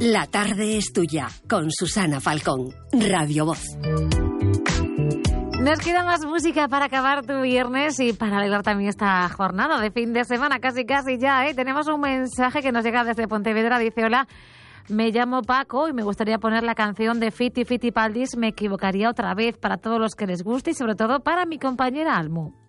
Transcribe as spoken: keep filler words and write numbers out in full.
La tarde es tuya, con Susana Falcón, Radio Voz. Nos queda más música para acabar tu viernes y para alegrar también esta jornada de fin de semana, casi casi ya, ¿eh? Tenemos un mensaje que nos llega desde Pontevedra, dice: hola, me llamo Paco y me gustaría poner la canción de Fiti Fitipaldis, Me equivocaría otra vez, para todos los que les guste y sobre todo para mi compañera Almu.